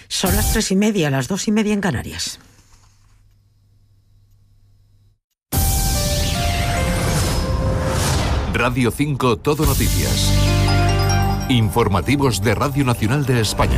Son las 3:30, las 2:30 en Canarias. Radio 5 Todo Noticias. Informativos de Radio Nacional de España.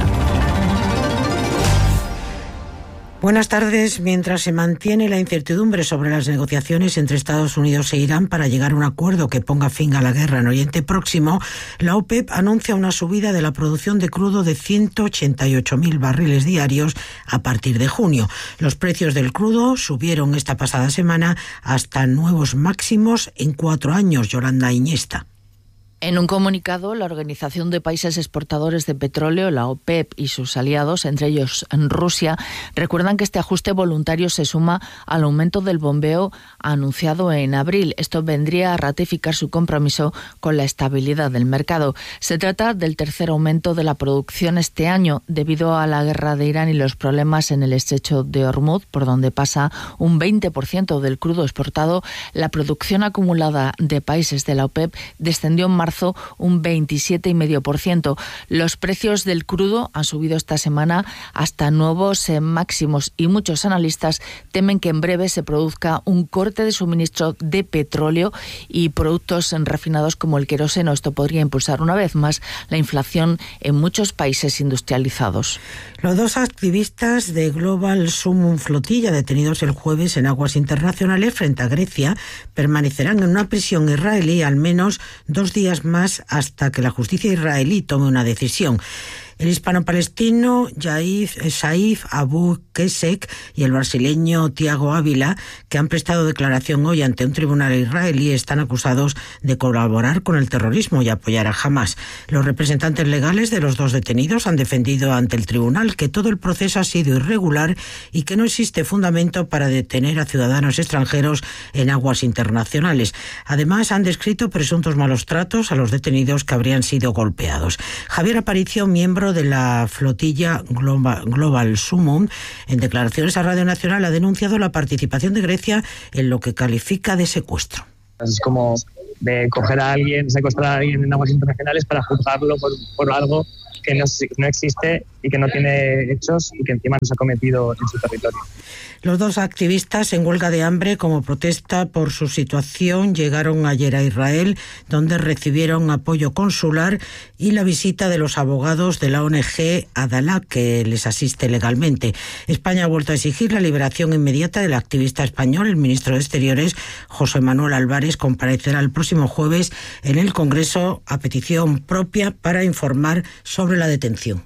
Buenas tardes. Mientras se mantiene la incertidumbre sobre las negociaciones entre Estados Unidos e Irán para llegar a un acuerdo que ponga fin a la guerra en Oriente Próximo, la OPEP anuncia una subida de la producción de crudo de 188.000 barriles diarios a partir de junio. Los precios del crudo subieron esta pasada semana hasta nuevos máximos en 4 años. Yolanda Iñesta. En un comunicado, la Organización de Países Exportadores de Petróleo, la OPEP, y sus aliados, entre ellos en Rusia, recuerdan que este ajuste voluntario se suma al aumento del bombeo anunciado en abril. Esto vendría a ratificar su compromiso con la estabilidad del mercado. Se trata del tercer aumento de la producción este año, debido a la guerra de Irán y los problemas en el estrecho de Hormuz, por donde pasa un 20% del crudo exportado. La producción acumulada de países de la OPEP descendió en marzo un 27,5%. Los precios del crudo han subido esta semana hasta nuevos máximos y muchos analistas temen que en breve se produzca un corte de suministro de petróleo y productos refinados como el queroseno. Esto podría impulsar una vez más la inflación en muchos países industrializados. Los 2 activistas de Global Summum Flotilla, detenidos el jueves en aguas internacionales frente a Grecia, permanecerán en una prisión israelí al menos 2 días más hasta que la justicia israelí tome una decisión. El hispano-palestino Saif Abu Kesek y el brasileño Tiago Ávila, que han prestado declaración hoy ante un tribunal israelí, están acusados de colaborar con el terrorismo y apoyar a Hamás. Los representantes legales de los 2 detenidos han defendido ante el tribunal que todo el proceso ha sido irregular y que no existe fundamento para detener a ciudadanos extranjeros en aguas internacionales. Además, han descrito presuntos malos tratos a los detenidos que habrían sido golpeados. Javier Aparicio, miembro de la flotilla Global Summum, en declaraciones a Radio Nacional ha denunciado la participación de Grecia en lo que califica de secuestro. Es como de coger a alguien, secuestrar a alguien en aguas internacionales para juzgarlo por algo que no existe y que no tiene hechos y que encima no se ha cometido en su territorio. Los 2 activistas en huelga de hambre como protesta por su situación llegaron ayer a Israel, donde recibieron apoyo consular y la visita de los abogados de la ONG Adalá, que les asiste legalmente. España ha vuelto a exigir la liberación inmediata del activista español. El ministro de Exteriores, José Manuel Álvarez, comparecerá el próximo jueves en el Congreso a petición propia para informar sobre la detención.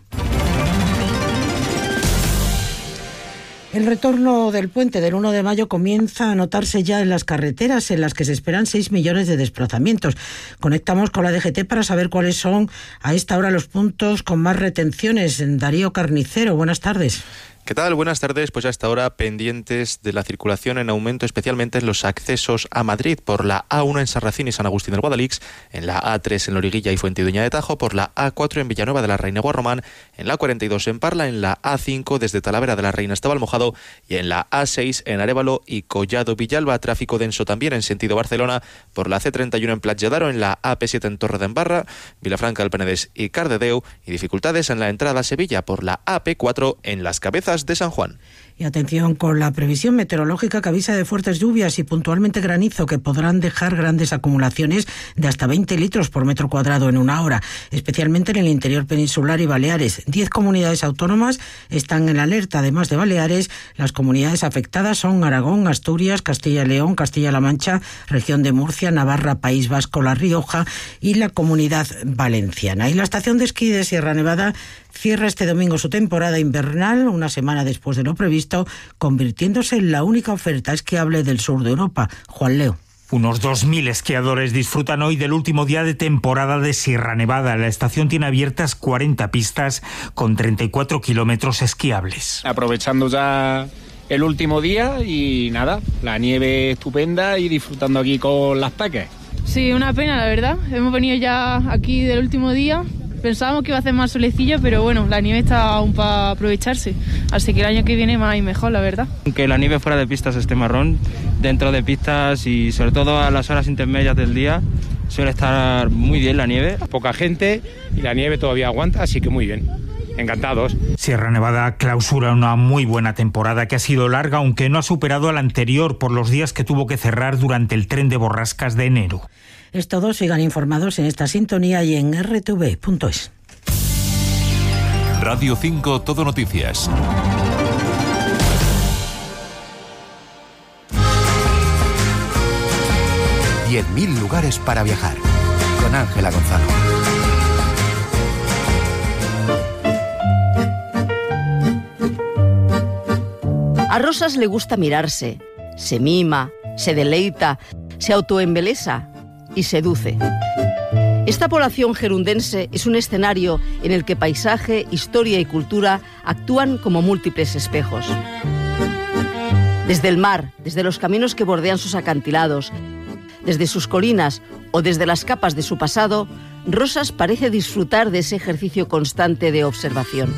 El retorno del puente del 1 de mayo comienza a notarse ya en las carreteras, en las que se esperan 6 millones de desplazamientos. Conectamos con la DGT para saber cuáles son a esta hora los puntos con más retenciones. Darío Carnicero, buenas tardes. ¿Qué tal? Buenas tardes. Pues a esta hora pendientes de la circulación en aumento, especialmente en los accesos a Madrid por la A1 en San Racín y San Agustín del Guadalix, en la A3 en Loriguilla y Fuentidueña de Tajo, por la A4 en Villanueva de la Reina Guarromán, en la 42 en Parla, en la A5 desde Talavera de la Reina hasta Valmojado y en la A6 en Arévalo y Collado Villalba. Tráfico denso también en sentido Barcelona por la C31 en Platja d'Aro, en la AP7 en Torredembarra, Vilafranca del Penedès y Cardedeu, y dificultades en la entrada a Sevilla por la AP4 en Las Cabezas de San Juan. Y atención con la previsión meteorológica que avisa de fuertes lluvias y puntualmente granizo que podrán dejar grandes acumulaciones de hasta 20 litros por metro cuadrado en una hora, especialmente en el interior peninsular y Baleares. 10 comunidades autónomas están en alerta. Además de Baleares, las comunidades afectadas son Aragón, Asturias, Castilla y León, Castilla-La Mancha, región de Murcia, Navarra, País Vasco, La Rioja y la Comunidad Valenciana. Y la estación de esquí de Sierra Nevada cierra este domingo su temporada invernal, una semana después de lo previsto, convirtiéndose en la única oferta esquiable del sur de Europa. Juan Leo. Unos 2.000 esquiadores disfrutan hoy del último día de temporada de Sierra Nevada. La estación tiene abiertas 40 pistas con 34 kilómetros esquiables. Aprovechando ya el último día y nada, la nieve estupenda y disfrutando aquí con las peques. Sí, una pena la verdad. Hemos venido ya aquí del último día. Pensábamos que iba a hacer más solecillo, pero bueno, la nieve está aún para aprovecharse. Así que el año que viene más y mejor, la verdad. Aunque la nieve fuera de pistas esté marrón, dentro de pistas y sobre todo a las horas intermedias del día suele estar muy bien la nieve. Poca gente y la nieve todavía aguanta, así que muy bien. encantados. Sierra Nevada clausura una muy buena temporada que ha sido larga, aunque no ha superado a la anterior por los días que tuvo que cerrar durante el tren de borrascas de enero. Es todo, sigan informados en esta sintonía y en rtv.es. Radio 5 Todo Noticias. $10.000 lugares para viajar. Con Ángela Gonzalo. A Rosas le gusta mirarse, se mima, se deleita, se autoembelesa y seduce. Esta población gerundense es un escenario en el que paisaje, historia y cultura actúan como múltiples espejos. Desde el mar, desde los caminos que bordean sus acantilados, desde sus colinas o desde las capas de su pasado, Rosas parece disfrutar de ese ejercicio constante de observación.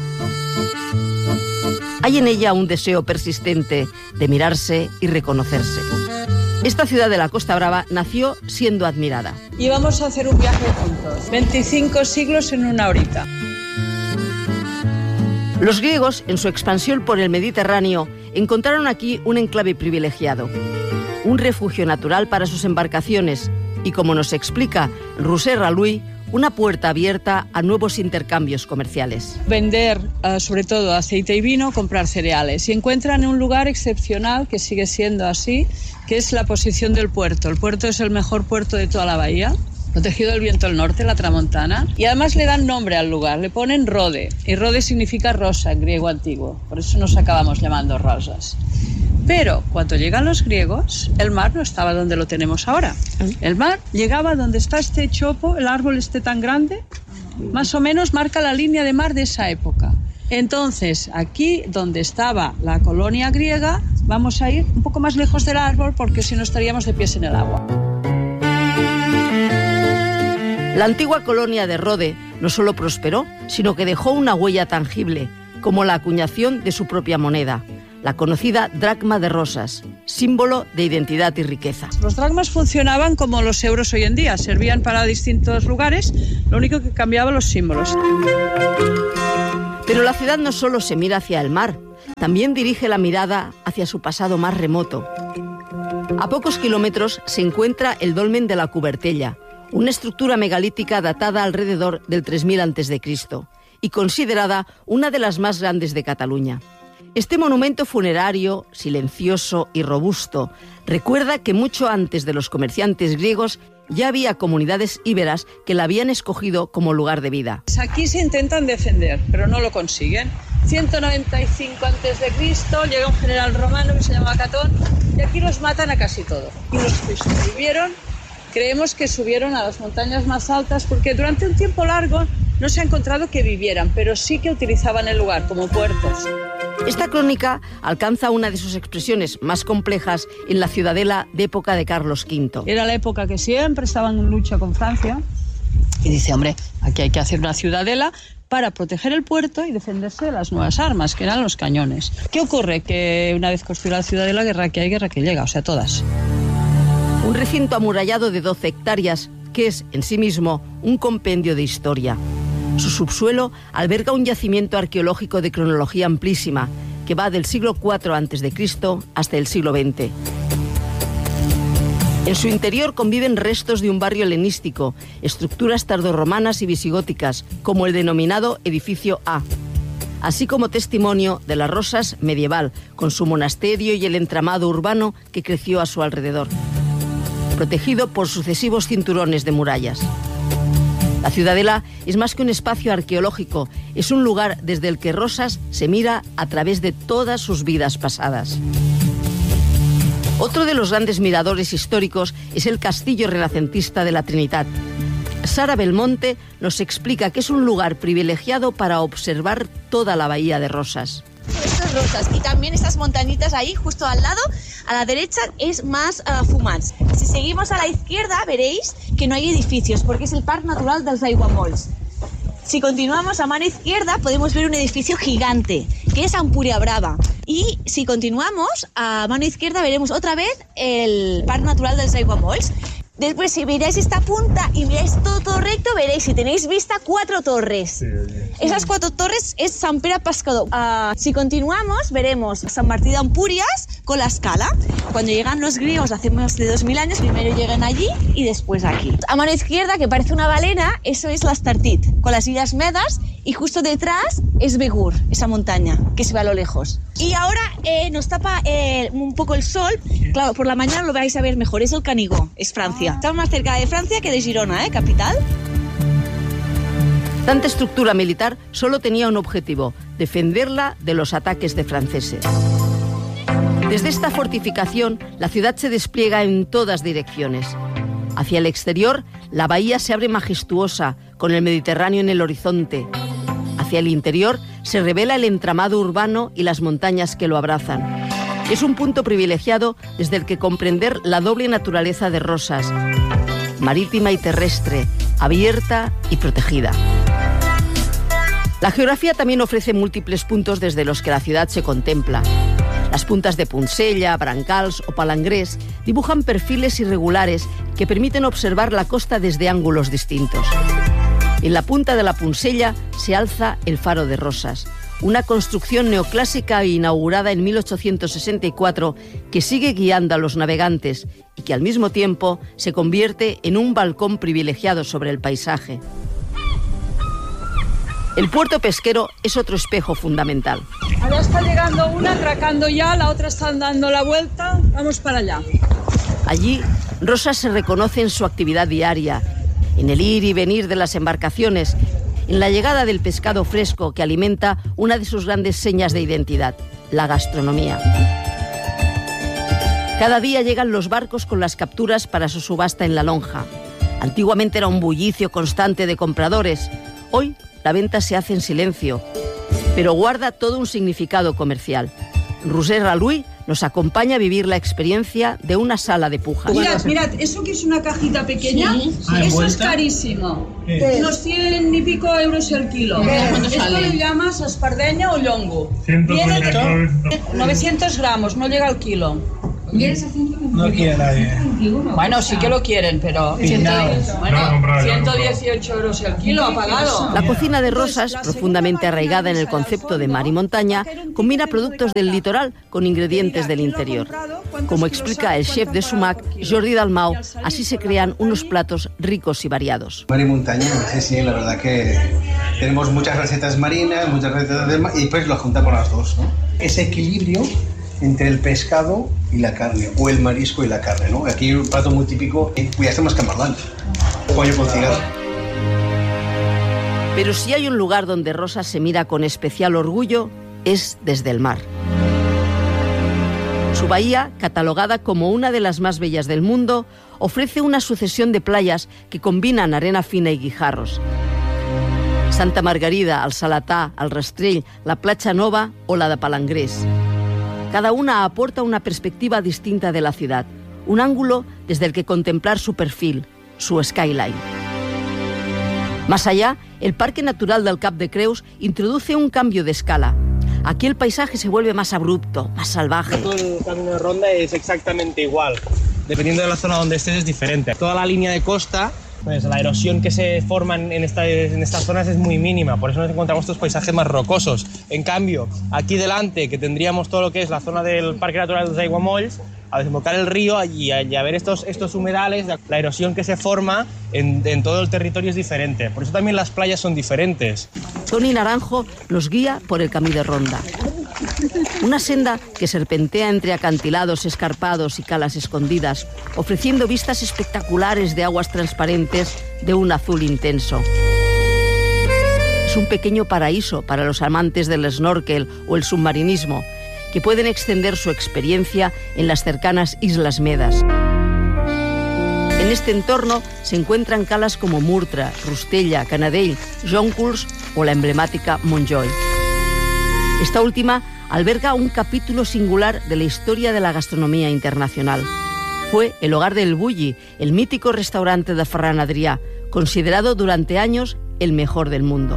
Hay en ella un deseo persistente de mirarse y reconocerse. Esta ciudad de la Costa Brava nació siendo admirada. Y vamos a hacer un viaje juntos. 25 siglos en una horita. Los griegos, en su expansión por el Mediterráneo, encontraron aquí un enclave privilegiado, un refugio natural para sus embarcaciones y, como nos explica Roser Raluy, una puerta abierta a nuevos intercambios comerciales. Vender sobre todo aceite y vino, comprar cereales. Y encuentran un lugar excepcional que sigue siendo así, que es la posición del puerto. El puerto es el mejor puerto de toda la bahía, protegido del viento del norte, la tramontana. Y además le dan nombre al lugar, le ponen Rode. Y Rode significa rosa en griego antiguo, por eso nos acabamos llamando Rosas. Pero cuando llegan los griegos, el mar no estaba donde lo tenemos ahora. El mar llegaba donde está este chopo, el árbol este tan grande, más o menos marca la línea de mar de esa época. Entonces, aquí donde estaba la colonia griega, vamos a ir un poco más lejos del árbol porque si no estaríamos de pies en el agua. La antigua colonia de Rode no solo prosperó, sino que dejó una huella tangible, como la acuñación de su propia moneda, la conocida dracma de Rosas, símbolo de identidad y riqueza. Los dracmas funcionaban como los euros hoy en día, servían para distintos lugares, lo único que cambiaba los símbolos. Pero la ciudad no solo se mira hacia el mar, también dirige la mirada hacia su pasado más remoto. A pocos kilómetros se encuentra el dolmen de la Cubertella, una estructura megalítica datada alrededor del 3000 a.C. y considerada una de las más grandes de Cataluña. Este monumento funerario, silencioso y robusto, recuerda que mucho antes de los comerciantes griegos ya había comunidades íberas que la habían escogido como lugar de vida. Aquí se intentan defender, pero no lo consiguen. 195 a.C. llega un general romano que se llama Catón y aquí los matan a casi todos. Y los que sobrevivieron, creemos que subieron a las montañas más altas porque durante un tiempo largo no se ha encontrado que vivieran, pero sí que utilizaban el lugar como puertos. Esta crónica alcanza una de sus expresiones más complejas en la ciudadela de época de Carlos V. Era la época que siempre estaban en lucha con Francia y dice, hombre, aquí hay que hacer una ciudadela para proteger el puerto y defenderse de las nuevas armas, que eran los cañones. ¿Qué ocurre? Que una vez construida la ciudadela, guerra que hay, guerra que llega, o sea, todas. Un recinto amurallado de 12 hectáreas que es en sí mismo un compendio de historia. Su subsuelo alberga un yacimiento arqueológico de cronología amplísima que va del siglo IV a.C. hasta el siglo XX. En su interior conviven restos de un barrio helenístico, estructuras tardorromanas y visigóticas, como el denominado Edificio A, así como testimonio de las Rosas medieval, con su monasterio y el entramado urbano que creció a su alrededor, protegido por sucesivos cinturones de murallas. La ciudadela es más que un espacio arqueológico, es un lugar desde el que Rosas se mira a través de todas sus vidas pasadas. Otro de los grandes miradores históricos es el castillo renacentista de la Trinitat. Sara Belmonte nos explica que es un lugar privilegiado para observar toda la bahía de Rosas. Estas Rosas y también estas montañitas ahí justo al lado, a la derecha es más fumats. Si seguimos a la izquierda veréis que no hay edificios porque es el Parc Natural dels Aiguamolls. Si continuamos a mano izquierda podemos ver un edificio gigante que es Ampuria Brava y si continuamos a mano izquierda veremos otra vez el Parc Natural dels Aiguamolls. Después, si miráis esta punta y miráis todo recto, veréis, si tenéis vista, 4 torres. Esas 4 torres es Sant Pere Pescador. Si continuamos, veremos Sant Martí d'Empúries con la Escala. Cuando llegan los griegos hace más de 2000 años, primero llegan allí y después aquí. A mano izquierda, que parece una balena, eso es l'Estartit, con las Illas Medes, y justo detrás es Begur, esa montaña que se ve a lo lejos. Y ahora nos tapa un poco el sol. Claro, por la mañana lo vais a ver mejor, es el Canigó, es Francia. Estamos más cerca de Francia que de Girona, capital. Tanta estructura militar solo tenía un objetivo: defenderla de los ataques de franceses. Desde esta fortificación, la ciudad se despliega en todas direcciones. Hacia el exterior, la bahía se abre majestuosa, con el Mediterráneo en el horizonte. Hacia el interior, se revela el entramado urbano y las montañas que lo abrazan. Es un punto privilegiado desde el que comprender la doble naturaleza de Rosas, marítima y terrestre, abierta y protegida. La geografía también ofrece múltiples puntos desde los que la ciudad se contempla. Las puntas de Poncella, Brancals o Palangrés dibujan perfiles irregulares que permiten observar la costa desde ángulos distintos. En la punta de la Poncella se alza el Faro de Rosas, una construcción neoclásica inaugurada en 1864 que sigue guiando a los navegantes y que al mismo tiempo se convierte en un balcón privilegiado sobre el paisaje. El puerto pesquero es otro espejo fundamental. Ahora está llegando una, atracando ya, la otra está dando la vuelta. Vamos para allá. Allí, Rosas se reconoce en su actividad diaria, en el ir y venir de las embarcaciones, en la llegada del pescado fresco que alimenta una de sus grandes señas de identidad, la gastronomía. Cada día llegan los barcos con las capturas para su subasta en la lonja. Antiguamente era un bullicio constante de compradores. Hoy la venta se hace en silencio, pero guarda todo un significado comercial. Roser Raluy nos acompaña a vivir la experiencia de una sala de pujas. Mirad, eso que es una cajita pequeña, eso es carísimo. Unos 100 y pico euros el kilo. Esto lo llamas espardeña o llongo. Viene de 900 gramos, no llega al kilo. No quiere nadie. Bueno, sí que lo quieren, pero 118 euros el kilo ha pagado. La cocina de Rosas, profundamente arraigada en el concepto de mar y montaña, combina productos del litoral con ingredientes del interior. Como explica el chef de Sumac, Jordi Dalmau, así se crean unos platos ricos y variados. Mar y montaña, sí, la verdad que tenemos muchas recetas marinas, muchas recetas de mar, y pues lo juntamos las dos, ¿no? Ese equilibrio entre el pescado y la carne, o el marisco y la carne, ¿no? Aquí un plato muy típico, pues hacemos camarlán, pollo con cigarro. Pero si hay un lugar donde Rosas se mira con especial orgullo, es desde el mar. Su bahía, catalogada como una de las más bellas del mundo, ofrece una sucesión de playas que combinan arena fina y guijarros. Santa Margarida, el Salatà, el Rastrell, la Platja Nova o la de Palangrés. Cada una aporta una perspectiva distinta de la ciudad, un ángulo desde el que contemplar su perfil, su skyline. Más allá, el Parque Natural del Cap de Creus introduce un cambio de escala. Aquí el paisaje se vuelve más abrupto, más salvaje. Todo el camino de ronda es exactamente igual. Dependiendo de la zona donde estés es diferente. Toda la línea de costa, pues la erosión que se forma en estas zonas es muy mínima, por eso nos encontramos estos paisajes más rocosos. En cambio, aquí delante, que tendríamos todo lo que es la zona del Parque Natural dels Aiguamolls, a desembocar el río y a ver estos humedales, la erosión que se forma en todo el territorio es diferente. Por eso también las playas son diferentes. Toni Naranjo nos guía por el camí de ronda. Una senda que serpentea entre acantilados escarpados y calas escondidas, ofreciendo vistas espectaculares de aguas transparentes de un azul intenso. Es un pequeño paraíso para los amantes del snorkel o el submarinismo, que pueden extender su experiencia en las cercanas Islas Medes. En este entorno se encuentran calas como Murtra, Rustella, Canadell, Jonculs o la emblemática Montjoy. Esta última alberga un capítulo singular de la historia de la gastronomía internacional. Fue el hogar del Bulli, el mítico restaurante de Ferran Adrià, considerado durante años el mejor del mundo.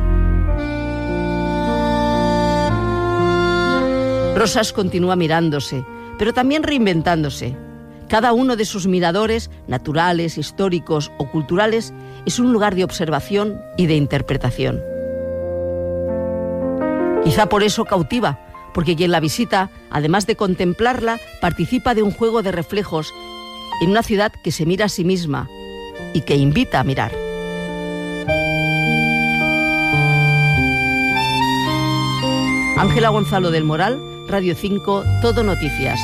Rosas continúa mirándose, pero también reinventándose. Cada uno de sus miradores, naturales, históricos o culturales, es un lugar de observación y de interpretación. Quizá por eso cautiva, porque quien la visita, además de contemplarla, participa de un juego de reflejos en una ciudad que se mira a sí misma y que invita a mirar. Ángela Gonzalo del Moral, Radio 5, Todo Noticias.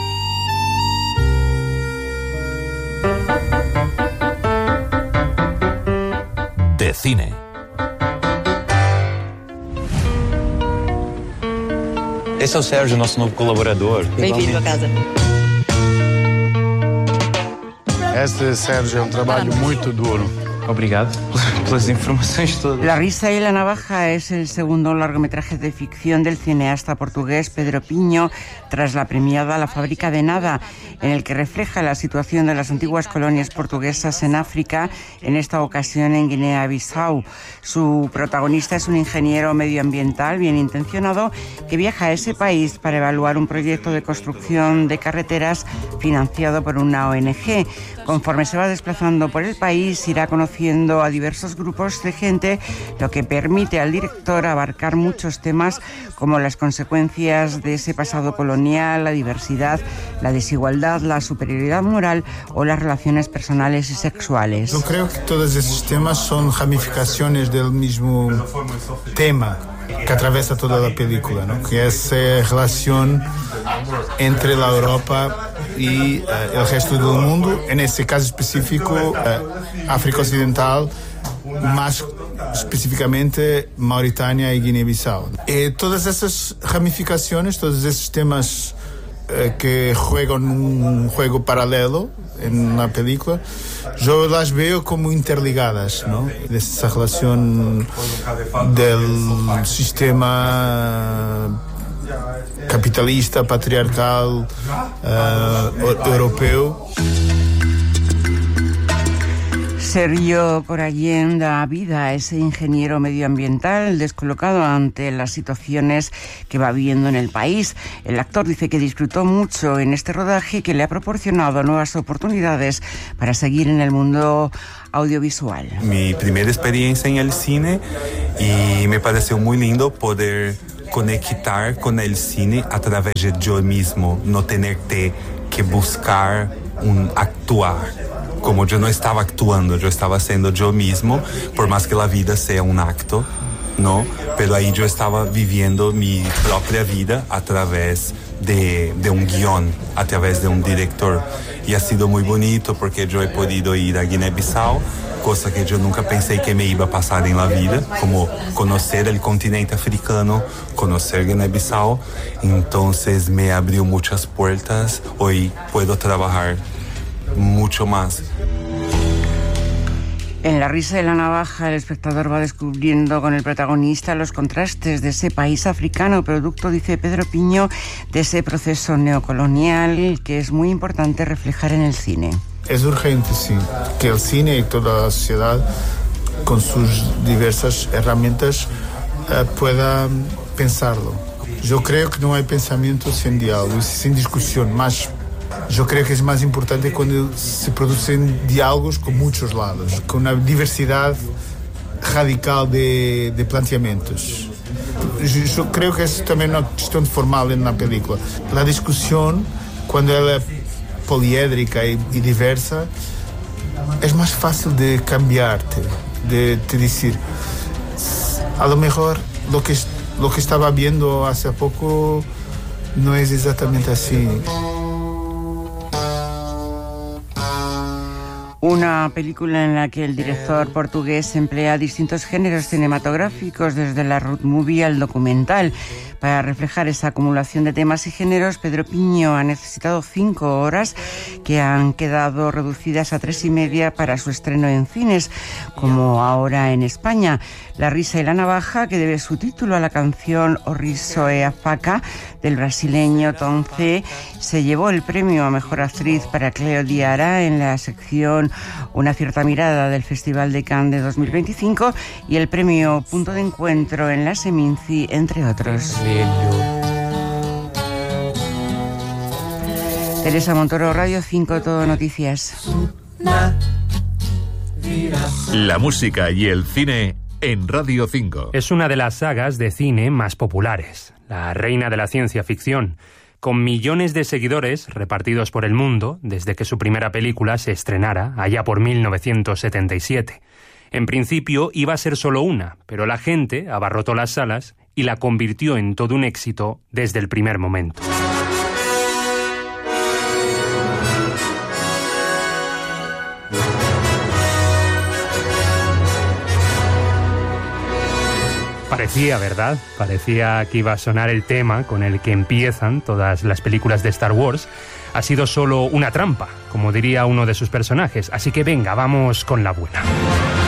De cine. Esse é o Sérgio, nosso novo colaborador. Bem-vindo a casa. Este, Sérgio, é trabalho muito duro. Obrigado pelas informações todas. La risa y la navaja es el segundo largometraje de ficción del cineasta portugués Pedro Pinho, tras la premiada La fábrica de nada, en el que refleja la situación de las antiguas colonias portuguesas en África, en esta ocasión en Guinea-Bissau. Su protagonista es un ingeniero medioambiental bien intencionado que viaja a ese país para evaluar un proyecto de construcción de carreteras financiado por una ONG. Conforme se va desplazando por el país, irá conociendo a diversos grupos de gente, lo que permite al director abarcar muchos temas como las consecuencias de ese pasado colonial, la diversidad, la desigualdad, la superioridad moral o las relaciones personales y sexuales. Yo creo que todos esos temas son ramificaciones del mismo tema que atraviesa toda la película, ¿no? Que es relación entre la Europa y el resto del mundo, en este caso específico África Occidental, más específicamente Mauritania y Guinea-Bissau. Todas esas ramificaciones, todos esos temas que juegan un juego paralelo en la película, yo las veo como interligadas, ¿no? Esa relación del sistema capitalista, patriarcal, europeo. Sergio Corallén da vida a ese ingeniero medioambiental descolocado ante las situaciones que va viviendo en el país. El actor dice que disfrutó mucho en este rodaje, que le ha proporcionado nuevas oportunidades para seguir en el mundo audiovisual. Mi primera experiencia en el cine y me pareció muy lindo poder conectar con el cine a través de yo mismo, no tener que buscar un actuar. Como yo no estaba actuando, yo estaba siendo yo mismo, por más que la vida sea un acto, ¿no? Pero ahí yo estaba viviendo mi propia vida a través de un guión, a través de un director. Y ha sido muy bonito porque yo he podido ir a Guinea-Bissau, cosa que yo nunca pensé que me iba a pasar en la vida, como conocer el continente africano, conocer Guinea-Bissau. Entonces me abrió muchas puertas. Hoy puedo trabajar mucho más. En La risa de la navaja, el espectador va descubriendo con el protagonista los contrastes de ese país africano, producto, dice Pedro Pinho, de ese proceso neocolonial que es muy importante reflejar en el cine. Es urgente, sí, que el cine y toda la sociedad, con sus diversas herramientas, pueda pensarlo. Yo creo que no hay pensamiento sin diálogo, sin discusión, más. Yo creo que es más importante cuando se producen diálogos con muchos lados, con una diversidad radical de planteamientos. Yo creo que es también una cuestión formal en la película. La discusión, cuando ella es poliédrica y diversa, es más fácil de cambiarte, de decir, a lo mejor lo que estaba viendo hace poco no es exactamente así. Una película en la que el director portugués emplea distintos géneros cinematográficos, desde la road movie al documental. Para reflejar esa acumulación de temas y géneros, Pedro Pinho ha necesitado 5 horas que han quedado reducidas a 3:30 para su estreno en cines, como ahora en España. La risa y la navaja, que debe su título a la canción O Riso e a Faca del brasileño Tom C., se llevó el premio a Mejor Actriz para Cleo Diarra en la sección Una cierta mirada del Festival de Cannes de 2025 y el premio Punto de Encuentro en la Seminci, entre otros. Teresa Montoro, Radio 5, Todo Noticias. La música y el cine en Radio 5. Es una de las sagas de cine más populares, la reina de la ciencia ficción, con millones de seguidores repartidos por el mundo desde que su primera película se estrenara allá por 1977. En principio iba a ser solo una, pero la gente abarrotó las salas y la convirtió en todo un éxito desde el primer momento. Parecía, ¿verdad? Parecía que iba a sonar el tema con el que empiezan todas las películas de Star Wars. Ha sido solo una trampa, como diría uno de sus personajes. Así que venga, vamos con la buena.